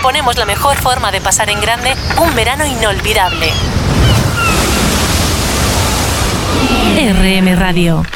proponemos la mejor forma de pasar en grande un verano inolvidable. RM Radio.